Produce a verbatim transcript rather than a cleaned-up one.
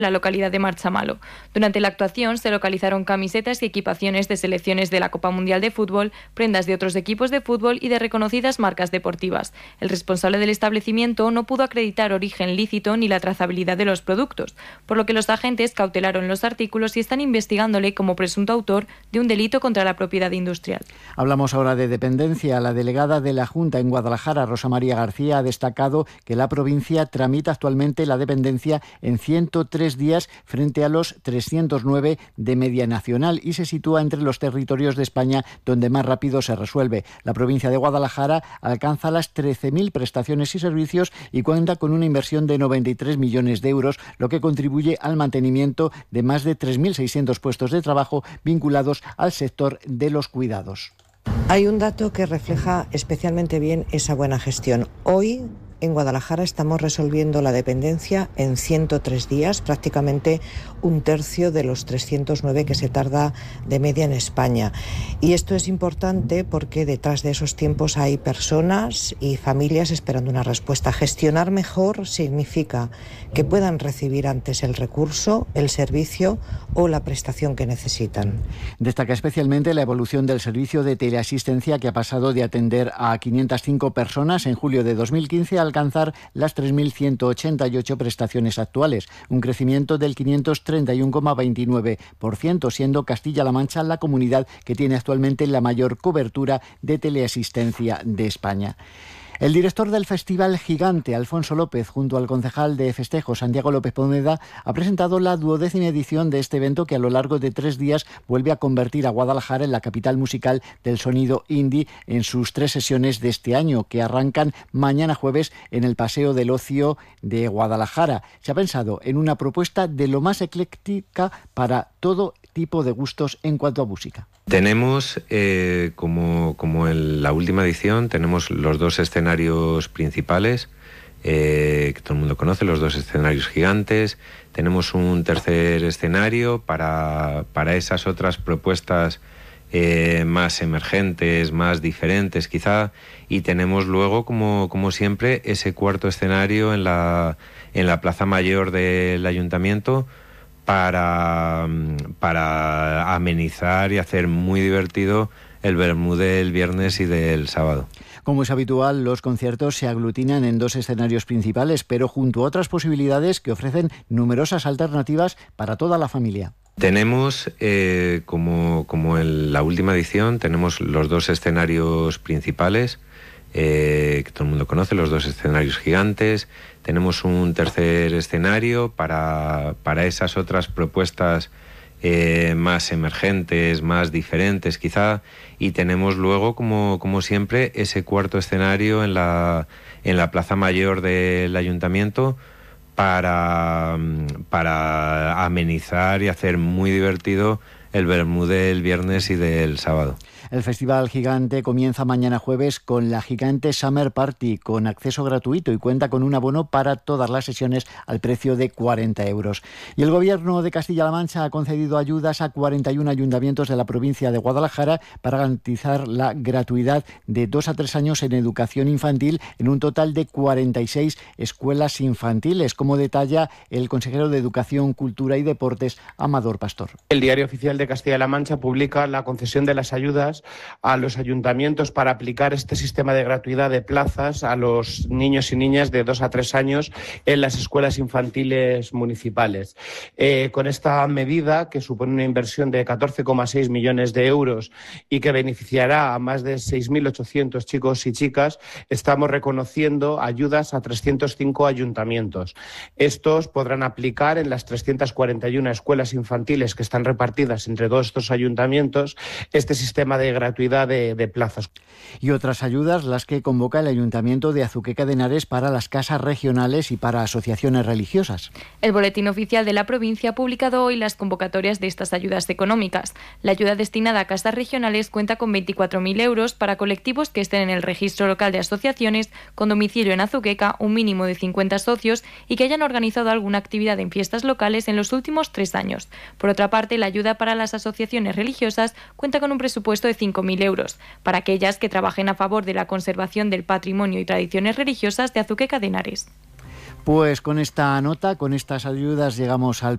la localidad de Marchamalo. Durante la actuación se localizaron camisetas y equipaciones de selecciones de la Copa Mundial de Fútbol, prendas de otros equipos de fútbol y de reconocidas marcas deportivas. El responsable del establecimiento no pudo acreditar origen lícito ni la trazabilidad de los productos, por lo que los agentes cautelaron los artículos y están investigándole como presunto autor de un delito contra la propiedad industrial. Hablamos ahora de dependencia. La delegada de la Junta en Guadalajara, Rosa María García, ha destacado que la provincia tramita actualmente la dependencia en ciento tres días frente a los trescientos nueve de media nacional y se sitúa entre los territorios de España donde más rápido se resuelve. La provincia de Guadalajara alcanza las trece mil prestaciones y servicios y cuenta con una inversión de noventa y tres millones de euros, lo que contribuye al mantenimiento de más de tres mil seiscientos puestos de trabajo vinculados al sector de los cuidados. Hay un dato que refleja especialmente bien esa buena gestión. Hoy en Guadalajara estamos resolviendo la dependencia en ciento tres días, prácticamente un tercio de los trescientos nueve que se tarda de media en España. Y esto es importante porque detrás de esos tiempos hay personas y familias esperando una respuesta. Gestionar mejor significa que puedan recibir antes el recurso, el servicio o la prestación que necesitan. Destaca especialmente la evolución del servicio de teleasistencia, que ha pasado de atender a quinientas cinco personas en julio de dos mil quince a alcanzar las tres mil ciento ochenta y ocho prestaciones actuales, un crecimiento del quinientos treinta y uno coma veintinueve por ciento, siendo Castilla-La Mancha la comunidad que tiene actualmente la mayor cobertura de teleasistencia de España. El director del Festival Gigante, Alfonso López, junto al concejal de festejos, Santiago López Pomeda, ha presentado la duodécima edición de este evento que a lo largo de tres días vuelve a convertir a Guadalajara en la capital musical del sonido indie en sus tres sesiones de este año, que arrancan mañana jueves en el Paseo del Ocio de Guadalajara. Se ha pensado en una propuesta de lo más ecléctica para todo tipo de gustos en cuanto a música. Tenemos, eh, como, como en la última edición, tenemos los dos escenarios principales, eh, que todo el mundo conoce, los dos escenarios gigantes. Tenemos un tercer escenario para, para esas otras propuestas eh, más emergentes, más diferentes quizá, y tenemos luego, como, como siempre, ese cuarto escenario en la, en la Plaza Mayor del Ayuntamiento, para, para amenizar y hacer muy divertido el vermú del viernes y del sábado. Como es habitual, los conciertos se aglutinan en dos escenarios principales, pero junto a otras posibilidades que ofrecen numerosas alternativas para toda la familia. Tenemos, eh, como, como en la última edición, tenemos los dos escenarios principales, eh, que todo el mundo conoce, los dos escenarios gigantes. Tenemos un tercer escenario para, para esas otras propuestas eh, más emergentes, más diferentes quizá, y tenemos luego, como, como siempre, ese cuarto escenario en la, en la Plaza Mayor del Ayuntamiento para, para amenizar y hacer muy divertido el vermú del viernes y del sábado. El Festival Gigante comienza mañana jueves con la Gigante Summer Party, con acceso gratuito y cuenta con un abono para todas las sesiones al precio de cuarenta euros. Y el Gobierno de Castilla-La Mancha ha concedido ayudas a cuarenta y uno ayuntamientos de la provincia de Guadalajara para garantizar la gratuidad de dos a tres años en educación infantil en un total de cuarenta y seis escuelas infantiles, como detalla el consejero de Educación, Cultura y Deportes, Amador Pastor. El Diario Oficial de Castilla-La Mancha publica la concesión de las ayudas a los ayuntamientos para aplicar este sistema de gratuidad de plazas a los niños y niñas de dos a tres años en las escuelas infantiles municipales. Eh, con esta medida, que supone una inversión de catorce coma seis millones de euros y que beneficiará a más de seis mil ochocientos chicos y chicas, estamos reconociendo ayudas a trescientos cinco ayuntamientos. Estos podrán aplicar en las trescientas cuarenta y una escuelas infantiles que están repartidas entre todos estos ayuntamientos este sistema de gratuidad de, de plazas. Y otras ayudas, las que convoca el Ayuntamiento de Azuqueca de Henares para las casas regionales y para asociaciones religiosas. El Boletín Oficial de la provincia ha publicado hoy las convocatorias de estas ayudas económicas. La ayuda destinada a casas regionales cuenta con veinticuatro mil euros para colectivos que estén en el registro local de asociaciones con domicilio en Azuqueca, un mínimo de cincuenta socios y que hayan organizado alguna actividad en fiestas locales en los últimos tres años. Por otra parte, la ayuda para las asociaciones religiosas cuenta con un presupuesto de cinco mil euros para aquellas que trabajen a favor de la conservación del patrimonio y tradiciones religiosas de Azuqueca de Henares. Pues con esta nota, con estas ayudas, llegamos al